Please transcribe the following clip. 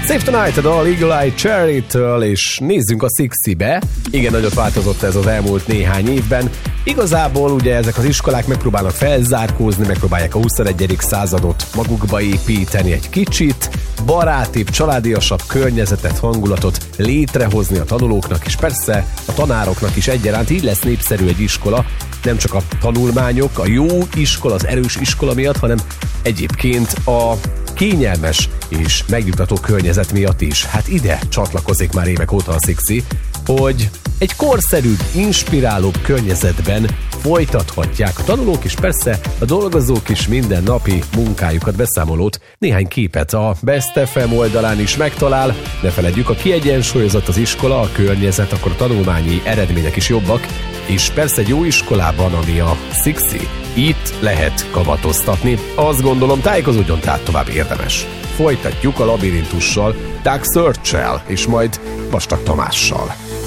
Save Tonight a dal Eagle Eye Cherry-től, és nézzünk a Sixi-be. Igen, nagyot változott ez az elmúlt néhány évben. Igazából ugye ezek az iskolák megpróbálnak felzárkózni, megpróbálják a 21. századot magukba építeni egy kicsit, barátibb, családiasabb környezetet, hangulatot létrehozni a tanulóknak, és persze a tanároknak is egyaránt. Így lesz népszerű egy iskola, nem csak a tanulmányok, a jó iskola, az erős iskola miatt, hanem egyébként a kényelmes és megnyugtató környezet miatt is. Hát ide csatlakozik már évek óta a Sixi, hogy egy korszerűbb, inspirálóbb környezetben folytathatják a tanulók is, persze a dolgozók is mindennapi munkájukat, beszámolót, néhány képet a Best FM oldalán is megtalál. Ne feledjük, a kiegyensúlyozott az iskola, a környezet, akkor a tanulmányi eredmények is jobbak, és persze egy jó iskolában, ami a Sixi, itt lehet kamatoztatni. Azt gondolom, tájékozódjon, tehát tovább érdemes. Folytatjuk a Labirintussal, Doug Search-el, és majd Vastag Tamással.